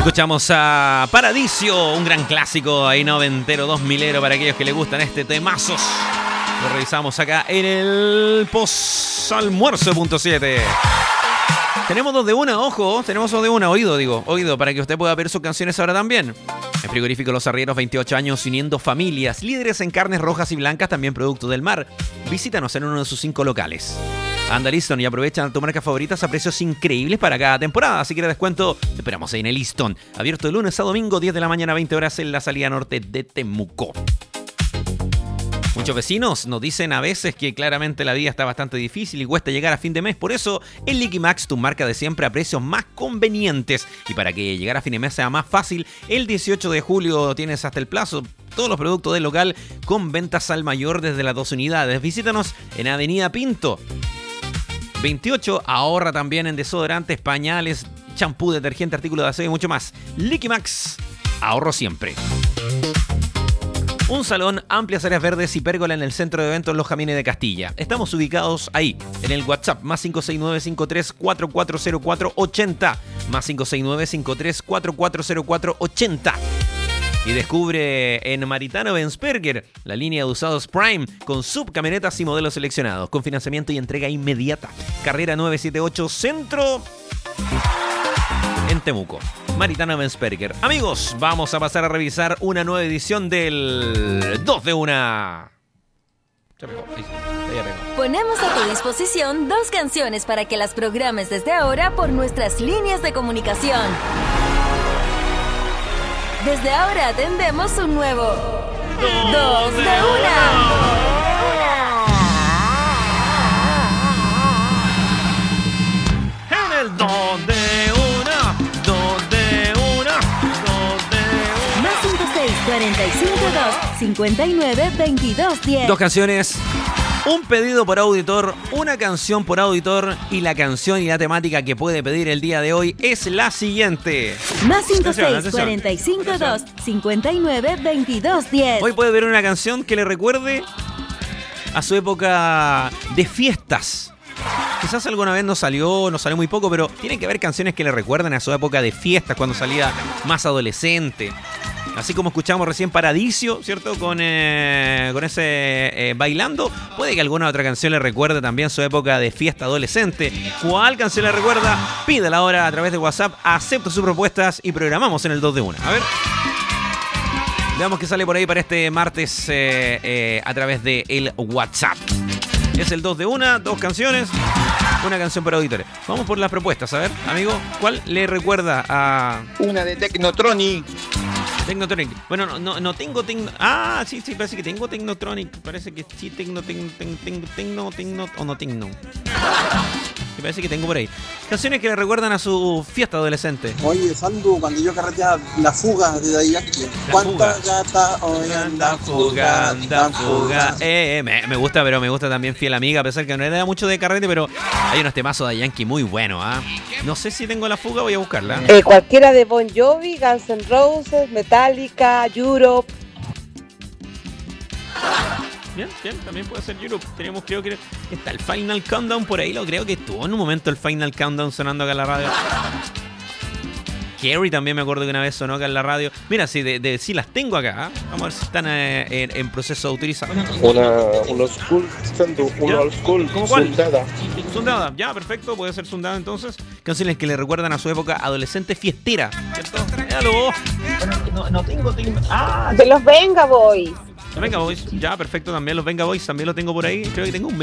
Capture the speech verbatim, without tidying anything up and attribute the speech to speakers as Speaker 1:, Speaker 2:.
Speaker 1: Escuchamos a Paradiso, un gran clásico ahí noventero, dos milero para aquellos que les gustan este temazos. Lo revisamos acá en el posalmuerzo punto siete. Tenemos dos de una, ojo, tenemos dos de una, oído, digo, oído, para que usted pueda ver sus canciones ahora también. El frigorífico Los Arrieros, veintiocho años uniendo familias, líderes en carnes rojas y blancas, también producto del mar. Visítanos en uno de sus cinco locales. Anda Liston y aprovecha tus marcas favoritas a precios increíbles para cada temporada. Si quieres descuento, te esperamos ahí en el Liston. Abierto de lunes a domingo, diez de la mañana, veinte horas en la salida norte de Temuco. Muchos vecinos nos dicen a veces que claramente la vida está bastante difícil y cuesta llegar a fin de mes. Por eso, en Liquimax, tu marca de siempre a precios más convenientes. Y para que llegar a fin de mes sea más fácil, el dieciocho de julio tienes hasta el plazo. Todos los productos del local con ventas al mayor desde las dos unidades. Visítanos en Avenida Pinto veintiocho. Ahorra también en desodorantes, pañales, champú, detergente, artículos de aseo y mucho más. Liquimax, ahorro siempre. Un salón, amplias áreas verdes y pérgola en el centro de eventos Los Jamines de Castilla. Estamos ubicados ahí, en el WhatsApp, más cinco seis nueve, cinco tres cuatro cuatro cero cuatro ocho cero, más cinco seis nueve, cinco tres cuatro cuatro cero cuatro ocho cero. Y descubre en Maritano Benzberger la línea de usados Prime con subcamionetas y modelos seleccionados, con financiamiento y entrega inmediata. Carrera novecientos setenta y ocho Centro en Temuco. Maritana Benzberger. Amigos, vamos a pasar a revisar una nueva edición del dos de una.
Speaker 2: Ponemos a tu disposición dos canciones para que las programes desde ahora por nuestras líneas de comunicación. Desde ahora atendemos un nuevo dos de una.
Speaker 1: En el dos de una, dos de una, dos de una.
Speaker 2: Más cinco seis, cuarenta y cinco, dos, cincuenta y nueve, veintidós, diez.
Speaker 1: Dos canciones, un pedido por auditor, una canción por auditor y la canción y la temática que puede pedir el día de hoy es la siguiente.
Speaker 2: Más cinco seis, cuarenta y cinco, dos, cincuenta y nueve, veintidós, diez.
Speaker 1: Hoy puede ver una canción que le recuerde a su época de fiestas. Quizás alguna vez no salió, no salió muy poco, pero tienen que haber canciones que le recuerden a su época de fiestas, cuando salía más adolescente. Así como escuchamos recién Paradiso, ¿cierto? Con, eh, con ese eh, bailando. Puede que alguna otra canción le recuerde también su época de fiesta adolescente. ¿Cuál canción le recuerda? Pídela ahora a través de WhatsApp. Acepto sus propuestas y programamos en el dos de una. A ver. Veamos qué sale por ahí para este martes eh, eh, a través de el WhatsApp. Es el dos de una, dos canciones, una canción para auditores. Vamos por las propuestas, a ver, amigo, ¿cuál le recuerda a...?
Speaker 3: Una de Technotronic.
Speaker 1: Technotronic. Bueno, no, no, no tengo tecno... Ah, sí, sí, parece que tengo Technotronic. Parece que sí, tecno, tecno, tecno, tecno, tecno, o no tecno. Me parece que tengo por ahí. Canciones que le recuerdan a su fiesta adolescente.
Speaker 4: Oye, Sandu, cuando yo carreteaba La Fuga de Daddy Yankee. ¿Cuántas gatas hoy anda fuga, anda fuga?
Speaker 1: Eh, eh, me, me gusta, pero me gusta también Fiel Amiga, a pesar que no era mucho de carrete, pero hay unos temazos de Yankee muy buenos, ¿ah? ¿eh? No sé si tengo La Fuga, voy a buscarla.
Speaker 5: Eh, cualquiera de Bon Jovi, Guns N' Roses, Metallica, Europe.
Speaker 1: Bien, bien, también puede ser Europe. Tenemos, creo que está el Final Countdown por ahí, lo creo que estuvo en un momento el Final Countdown sonando acá en la radio. Carrie también me acuerdo que una vez sonó acá en la radio. Mira, sí, de, de, sí las tengo acá, ¿eh? Vamos a ver si están eh, en, en proceso de utilizar.
Speaker 3: Una, una old school, Sandu, una old school,
Speaker 1: ¿cómo cuál?
Speaker 3: Sundada.
Speaker 1: Sundada, ya, perfecto, puede ser Sundada entonces. Canciones que le recuerdan a su época adolescente fiestera, ¿cierto? Míralo. No, no tengo, tengo... Ah,
Speaker 5: De los Venga Boys.
Speaker 1: Los Venga Boys, ya, perfecto, también los Venga Boys, también lo tengo por ahí. Creo que tengo un